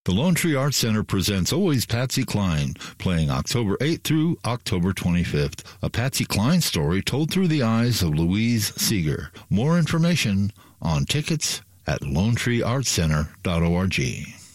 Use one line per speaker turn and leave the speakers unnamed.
The Lone Tree Arts Center presents Always Patsy Cline, playing October 8th through October 25th. A Patsy Cline story told through the eyes of Louise Seeger. More information on tickets at LoneTreeArtsCenter.org.